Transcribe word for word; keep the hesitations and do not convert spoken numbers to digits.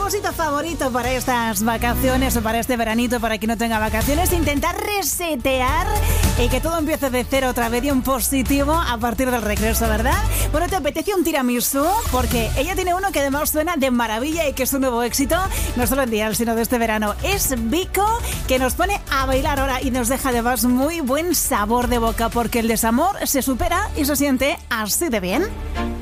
propósito favorito para estas vacaciones o para este veranito, para quien no tenga vacaciones, intentar resetear y que todo empiece de cero otra vez y un positivo a partir del regreso, ¿verdad? Bueno, ¿te apetece un tiramisú? Porque ella tiene uno que además suena de maravilla y que es un nuevo éxito, no solo en Dial, sino de este verano. Es Vico, que nos pone a bailar ahora y nos deja además muy buen sabor de boca, porque el desamor se supera y se siente así de bien.